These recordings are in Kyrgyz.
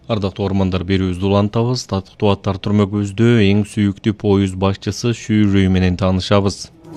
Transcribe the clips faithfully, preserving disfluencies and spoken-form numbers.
Ардактуу ормандар берүүбүздү улантабыз. Татыктуу аттар түрмөгүбүздө эң сүйүктүү поюз башчысы Шүрүй менен таанышабыз.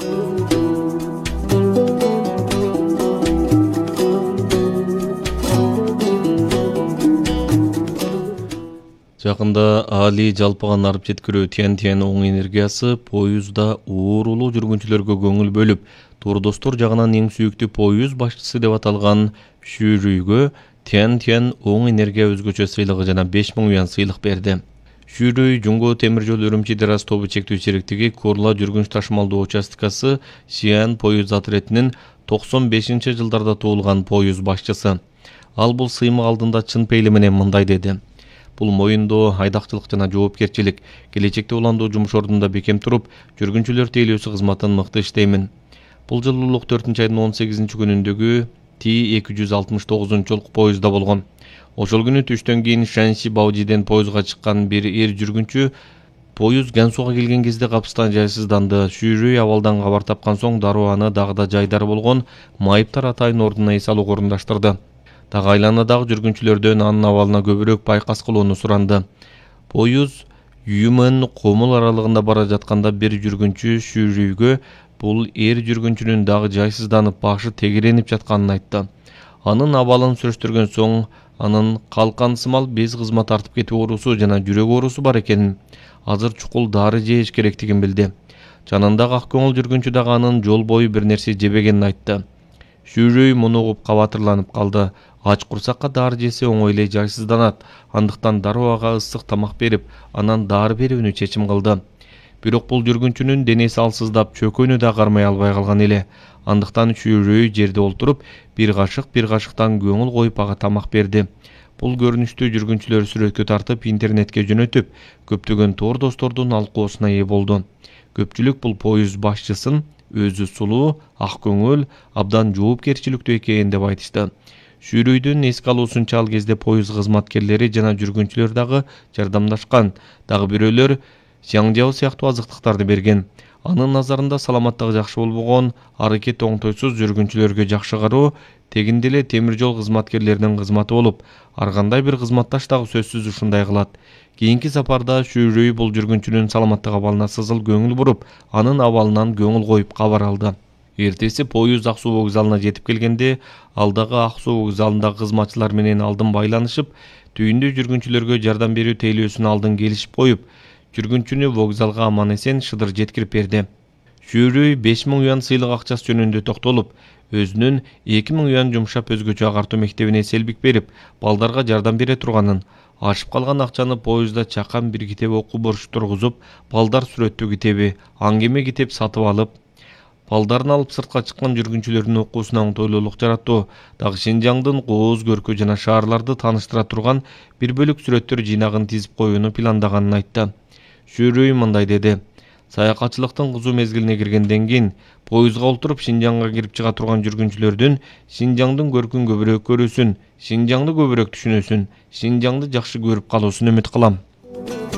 Жакында Али жалпыган арып жеткирүү Тянь-Тянь оң энергиясы поюзда уурулуу жүргүнчүлөргө көңүл бөлүп, турдостор жагынан эң сүйүктүү поюз башчысы деп аталган Шүрүйгө Тянь-Тянь оң энергия өзгөчө сыйлыгы жана беш миң юан сыйлык берди. Шүрүй Жумго темир жол Үрүмчи Дераз тобу чектүү сериктиги Курла жүргүнч ташымалдуу участкасы Сиан поюз отрядынын токсон бешинчи жылдарда туулган поюз башчысы. Ал бул сыймык алдында чын пейили менен мындай деди: Бул моюндоо айдакчылык жана жоопкерчилик. Келечекте уландуу жумуш ордунда бекем туруп, жүргүнчүлөр тейлөөсү кызматын мыкты иштеймин. Бул жылы улук төртүнчү айдын он сегизинчи күнүндөгү Ти эки жүз алтымыш тогузунчу поюзда болгон. Ошол күнү түштөн кийин Шанси Баудиден поюзга чыккан бир эр жүргүнчү поюз Гансуга келген кезде капыстан жайсызданды. Шүрүй абалдан кабар тапкан соң дароо аны дагы да жайдары болгон майыптар атайын ордуна эс алууга орундаштырды. Дагы айланадагы жүргүнчүлөрдөн анын абалына көбүрөөк байкас кылууну суранды. Поюз Юмэн Комул аралыгында бара жатканда бир жүргүнчү Шүрүйгө бул эр жүргүнчүнүн дагы жайсызданып, башы тегеренип жатканын айтты. Анын абалын сүрөштүргөн соң анын калкансымал без кызма тартып кетүү оорусу жана жүрөк оорусу бар экенин, азыр чукул дары жеш керектигин билди. Жанындагы ак көңүл жүргүнчү дагы анын жол бою бир нерсе жебегенин айтты. Шүрүй муну угуп кабатырланып калды. Ач курсакка дары жесе оңой эле жайсызданат. Андыктан дароо ага ысык тамак берип, анан дары берүүнү чечим кылды. Бирок бул жүргүнчүнүн денеси алсыздап, чөкөнү да кармай албай калган эле. Андыктан Шүрүй жерде олтуруп, бир кашык бир кашыктан көңүл коюп ага тамак берди. Бул көрүнүштү жүргүнчүлөр сүрөткө тартып, интернетке жөнөтүп, көптөгөн тор достордун алкоосуна ээ болду. Көпчүлүк бул поюз башчысын өзү сулуу, ак көңүл, абдан жоопкерчиликтүү экен деп айтышты. Шүрүйдүн эске алуусунча ал кезде поюз кызматкерлери жана жүргүнчүлөр дагы жардамдашкан. Дагы бирөөлөр сяңжао сыяктуу азыктыктарды берген. Анын назарында саламаттыгы жакшы болбогон, аракет оңтойсуз жүргүнчүлөргө жакшы кароо тегинде эле темир жол кызматкерлеринин кызматы болуп, ар кандай бир кызматташ дагы сөзсүз ушундай кылат. Кийинки сапарда Шүрүй бул жүргүнчүнүн саламаттык абалына сызыл көңүл буруп, анын абалынан көңүл коюп кабар алды. Эртеси поюз Ак суу вокзалына жетип келгенде, ал дагы Ак суу вокзалындагы кызматчылар менен алдын байланышып, түйүндө жүргүнчүлөргө жардам берүү тейлөөсүн алдын келишип коюп, жүргүнчүнү вокзалга аман эсен шыдыр жеткирип берди. Шүрүй беш миң юан сыйлык акчасы жөнүндө токтолуп, өзүнүн эки миң юан жумшап өзгөчө агартуу мектебине селбик берип, балдарга жардам бере турганын, ашып калган акчаны поюзда чакан бир китеп окуу борчу тургузуп, балдар сүрөттүү китеби, аңгеме китеп сатып алып, балдарын алып сыртка чыккан жүргүнчүлөрдүн окуусуна оңтойлуулук жараттуу, дагы Шинжаңдын кооз көркү жана шаарларды тааныштыра турган бир бөлүк сүрөттөр жыйнагын тизип коюуну пландаганын айтты. Шүрүй мындай деди: Саякатчылыктын кызуу мезгилине киргенден кийин поюзга олтуруп Шинжаңга кирип чыга турган жүргүнчүлөрдүн Шинжаңдын көркүн көбүрөөк көрүүсүн, Шинжаңды көбүрөөк түшүнүүсүн, Шинжаңды жакшы көрүп калуусун үмүт кылам.